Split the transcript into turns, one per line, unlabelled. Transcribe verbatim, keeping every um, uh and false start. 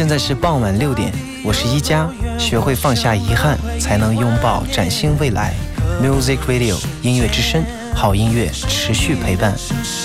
现在是傍晚六点，我是一加，学会放下遗憾，才能拥抱崭新未来。Music Radio 音乐之声，好音乐持续陪伴。